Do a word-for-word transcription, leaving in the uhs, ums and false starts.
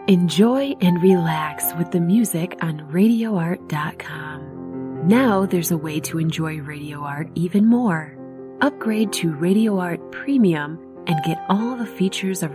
Enjoy and relax with the music on radio art dot com. Now there's a way to enjoy Radio Art even more. Upgrade to Radio Art Premium and get all the features of